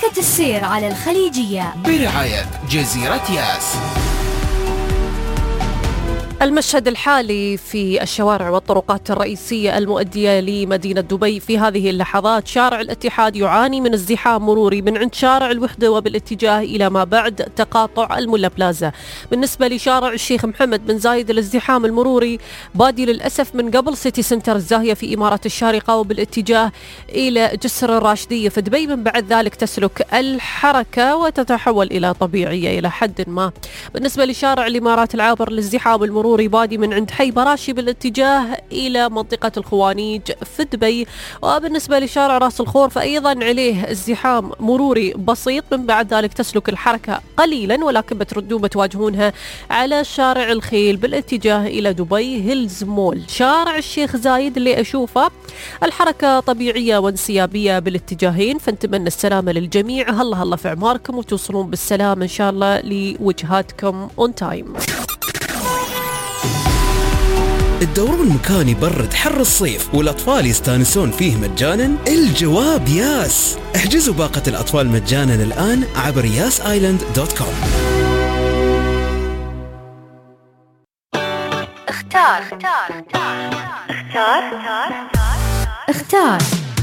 شبكة السير على الخليجية برعاية جزيرة ياس. المشهد الحالي في الشوارع والطرقات الرئيسية المؤدية لمدينة دبي في هذه اللحظات: شارع الاتحاد يعاني من ازدحام مروري من عند شارع الوحدة وبالاتجاه إلى ما بعد تقاطع الملا بلازا. بالنسبة لشارع الشيخ محمد بن زايد الازدحام المروري بادي للأسف من قبل سيتي سنتر الزاهية في إمارة الشارقة وبالاتجاه إلى جسر الراشدية في دبي. من بعد ذلك تسلك الحركة وتتحول إلى طبيعية إلى حد ما. بالنسبة لشارع الإمارات العابر الازدحام المروري بادي من عند حي براشي بالاتجاه إلى منطقة الخوانيج في دبي. وبالنسبة لشارع راس الخور فأيضا عليه ازدحام مروري بسيط. من بعد ذلك تسلك الحركة قليلا ولكن بتردون بتواجهونها على شارع الخيل بالاتجاه إلى دبي هيلز مول. شارع الشيخ زايد اللي أشوفه الحركة طبيعية وانسيابية بالاتجاهين، فنتمنى السلامة للجميع. هلا في أعماركم وتوصلون بالسلام إن شاء الله لوجهاتكم اون تايم. الدورون المكان يبرد حر الصيف والأطفال يستانسون فيه مجانا؟ الجواب ياس. احجزوا باقة الأطفال مجانا الآن عبر yasisland.com. اختار.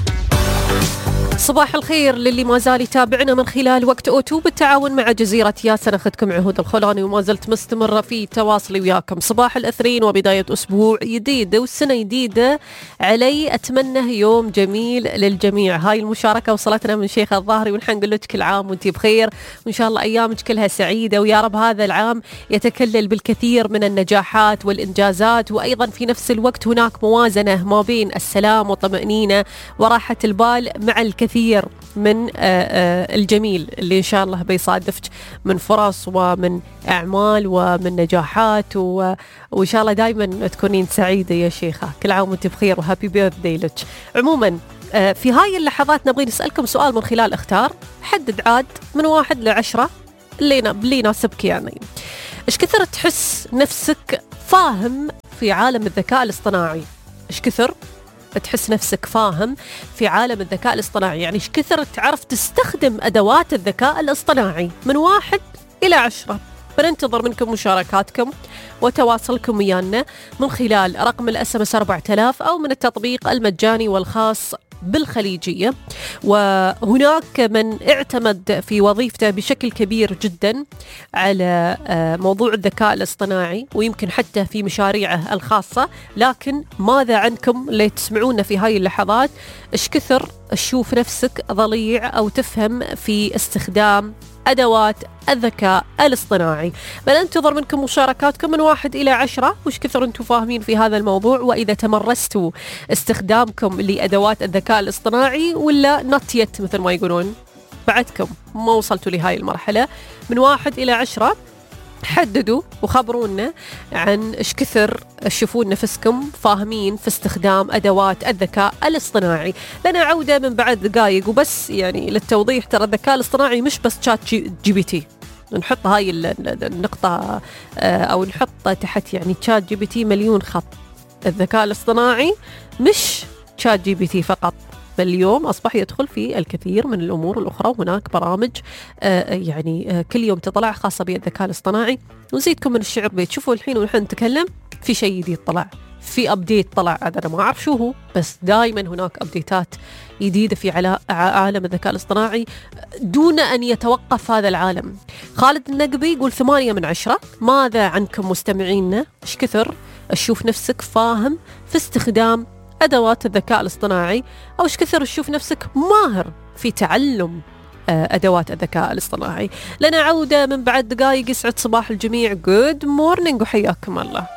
صباح الخير للي ما زال يتابعنا من خلال وقت أوتو بالتعاون مع جزيرة ياس. أنا أخذكم عهود الخولاني وما زلت مستمرة في تواصلي وياكم. صباح الأثنين وبداية أسبوع جديد وسنة جديدة علي. أتمنى يوم جميل للجميع. هاي المشاركة وصلتنا من شيخ الظاهري ونحن نقول لك كل عام وانتي بخير وإن شاء الله أيامك كلها سعيدة ويا رب هذا العام يتكلل بالكثير من النجاحات والإنجازات. وأيضا في نفس الوقت هناك موازنة ما بين السلام والطمأنينة وراحة البال مع الكثير من الجميل اللي إن شاء الله بيصادفك من فرص ومن أعمال ومن نجاحات وإن شاء الله دايما تكونين سعيدة يا شيخة. كل عام وانت بخير وهابي بيرثدي لك. عموما في هاي اللحظات نبغي نسألكم سؤال من خلال اختار. حدد عاد من 1 ل10 اللي يناسبك. يعني إيش كثر تحس نفسك فاهم في عالم الذكاء الاصطناعي؟ إيش كثر تحس نفسك فاهم في عالم الذكاء الاصطناعي؟ يعني ايش كثر تعرف تستخدم أدوات الذكاء الاصطناعي من 1 إلى 10؟ بننتظر منكم مشاركاتكم وتواصلكم ويانا من خلال رقم الSMS 4000 أو من التطبيق المجاني والخاص بالخليجية. وهناك من اعتمد في وظيفته بشكل كبير جدا على موضوع الذكاء الاصطناعي ويمكن حتى في مشاريعه الخاصة. لكن ماذا عنكم اللي تسمعونا في هاي اللحظات؟ ايش كثر تشوف نفسك ضليع أو تفهم في استخدام أدوات الذكاء الاصطناعي؟ بننتظر منكم مشاركاتكم من 1 إلى 10. وش كثر أنتم فاهمين في هذا الموضوع؟ وإذا تمرستوا استخدامكم لأدوات الذكاء الاصطناعي ولا نطيت مثل ما يقولون بعدكم ما وصلتوا لهاي المرحلة. من 1 إلى 10 حددوا وخبرونا عن ايش كثر تشوفون نفسكم فاهمين في استخدام أدوات الذكاء الاصطناعي. لنا عودة من بعد دقائق وبس. يعني للتوضيح ترى الذكاء الاصطناعي مش بس شات جي بي تي. نحط هاي النقطة أو نحط تحت يعني شات جي بي تي مليون خط. الذكاء الاصطناعي مش شات جي بي تي فقط، بل اليوم أصبح يدخل في الكثير من الأمور الأخرى. وهناك برامج كل يوم تطلع خاصة بالذكاء الاصطناعي. ونزيدكم من الشعر بيت. شوفوا الحين ونحن نتكلم في شيء جديد طلع، في أبديت طلع. أنا ما أعرف شو هو، بس دائما هناك أبديتات جديدة في عالم الذكاء الاصطناعي دون أن يتوقف هذا العالم. خالد النقبي يقول 8 من 10. ماذا عنكم مستمعينا؟ إيش كثر تشوف نفسك فاهم في استخدام أدوات الذكاء الاصطناعي؟ أو إيش كثر تشوف نفسك ماهر في تعلم أدوات الذكاء الاصطناعي؟ لنا عودة من بعد دقائق. يسعد صباح الجميع. Good morning وحياكم الله.